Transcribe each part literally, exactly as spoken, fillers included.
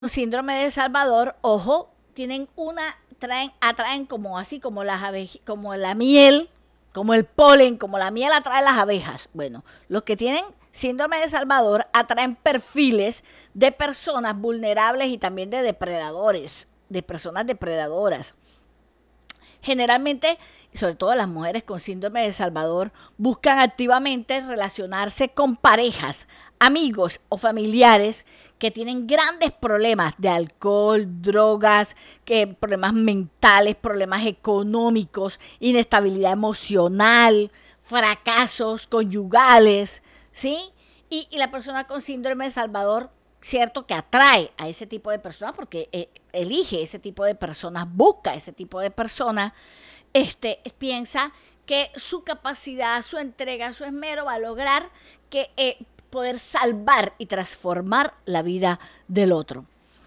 síndrome de Salvador, ojo, tienen una, traen, atraen como así, como las abejas, como la miel, como el polen, como la miel atrae las abejas. Bueno, los que tienen síndrome de Salvador atraen perfiles de personas vulnerables y también de depredadores, de personas depredadoras. Generalmente, sobre todo las mujeres con síndrome de Salvador, buscan activamente relacionarse con parejas, amigos o familiares que tienen grandes problemas de alcohol, drogas, que, problemas mentales, problemas económicos, inestabilidad emocional, fracasos conyugales, ¿sí? Y, y la persona con síndrome de Salvador, cierto que atrae a ese tipo de personas porque eh, elige ese tipo de personas, busca ese tipo de personas, este, piensa que su capacidad, su entrega, su esmero va a lograr que eh, poder salvar y transformar la vida del otro.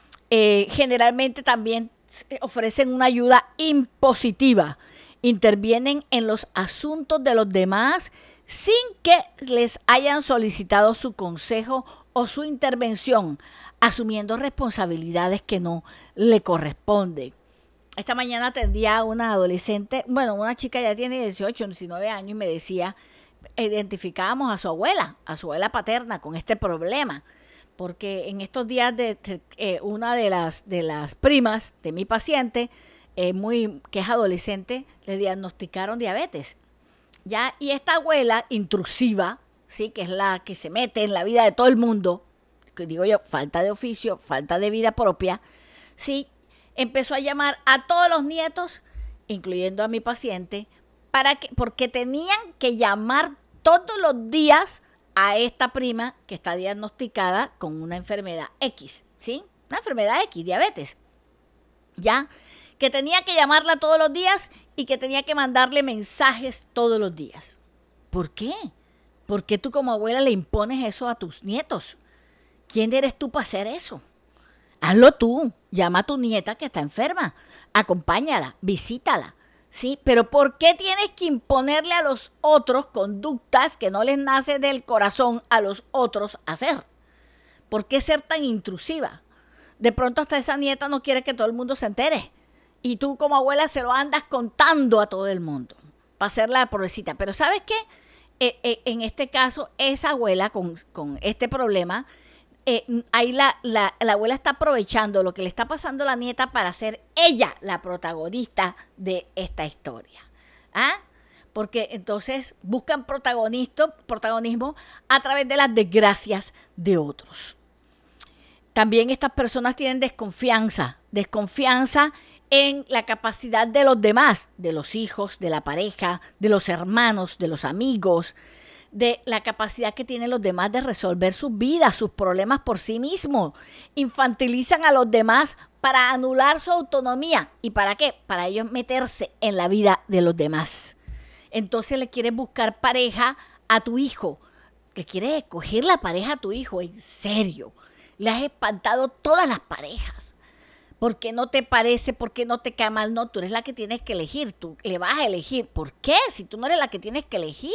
Eh, generalmente también ofrecen una ayuda impositiva, intervienen en los asuntos de los demás sin que les hayan solicitado su consejo o su intervención, asumiendo responsabilidades que no le corresponden. Esta mañana atendía a una adolescente, bueno, una chica ya tiene dieciocho, diecinueve años y me decía, identificábamos a su abuela, a su abuela paterna con este problema, porque en estos días de, de eh, una de las, de las primas de mi paciente, eh, muy, que es adolescente, le diagnosticaron diabetes. ¿Ya? Y esta abuela intrusiva, ¿sí? Que es la que se mete en la vida de todo el mundo, que digo yo, falta de oficio, falta de vida propia, ¿sí? Empezó a llamar a todos los nietos, incluyendo a mi paciente, para que, porque tenían que llamar todos los días a esta prima que está diagnosticada con una enfermedad X, ¿sí? Una enfermedad X, diabetes. ¿Ya? Que tenía que llamarla todos los días y que tenía que mandarle mensajes todos los días. ¿Por qué? ¿Por qué tú como abuela le impones eso a tus nietos? ¿Quién eres tú para hacer eso? Hazlo tú, llama a tu nieta que está enferma, acompáñala, visítala, ¿sí? Pero ¿por qué tienes que imponerle a los otros conductas que no les nace del corazón a los otros hacer? ¿Por qué ser tan intrusiva? De pronto hasta esa nieta no quiere que todo el mundo se entere. Y tú como abuela se lo andas contando a todo el mundo para hacer la pobrecita. Pero ¿sabes qué? Eh, eh, en este caso, esa abuela con, con este problema, eh, ahí la, la, la abuela está aprovechando lo que le está pasando a la nieta para ser ella la protagonista de esta historia. ¿Ah? Porque entonces buscan protagonismo a través de las desgracias de otros. También estas personas tienen desconfianza, desconfianza en la capacidad de los demás, de los hijos, de la pareja, de los hermanos, de los amigos, de la capacidad que tienen los demás de resolver sus vidas, sus problemas por sí mismos. Infantilizan a los demás para anular su autonomía. ¿Y para qué? Para ellos meterse en la vida de los demás. Entonces le quieres buscar pareja a tu hijo, le quieres escoger la pareja a tu hijo, en serio. Le has espantado todas las parejas. ¿Por qué no te parece? ¿Por qué no te cae mal? No, tú eres la que tienes que elegir. Tú le vas a elegir. ¿Por qué? Si tú no eres la que tienes que elegir.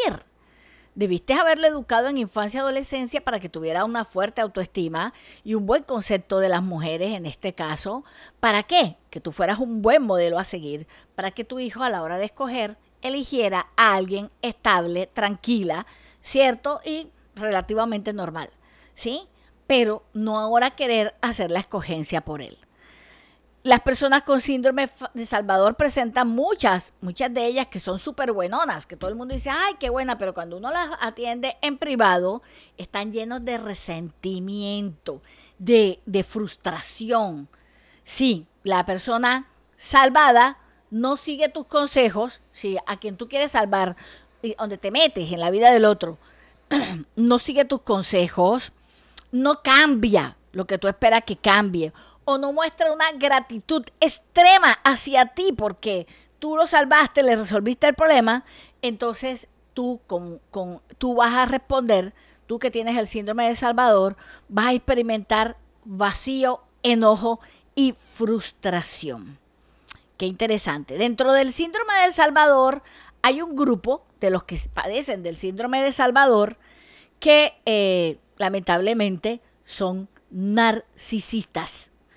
Debiste haberlo educado en infancia y adolescencia para que tuviera una fuerte autoestima y un buen concepto de las mujeres en este caso. ¿Para qué? Que tú fueras un buen modelo a seguir. Para que tu hijo a la hora de escoger eligiera a alguien estable, tranquila, ¿cierto? Y relativamente normal. ¿Sí? Pero no ahora querer hacer la escogencia por él. Las personas con síndrome de Salvador presentan muchas, muchas de ellas que son súper buenonas, que todo el mundo dice, ay, qué buena, pero cuando uno las atiende en privado, están llenos de resentimiento, de, de frustración. Sí, la persona salvada no sigue tus consejos, sí, a quien tú quieres salvar, donde te metes en la vida del otro, no sigue tus consejos, no cambia lo que tú esperas que cambie, o no muestra una gratitud extrema hacia ti porque tú lo salvaste, le resolviste el problema, entonces tú, con, con, tú vas a responder, tú que tienes el síndrome de Salvador, vas a experimentar vacío, enojo y frustración. Qué interesante. Dentro del síndrome de Salvador hay un grupo de los que padecen del síndrome de Salvador que eh, lamentablemente son narcisistas.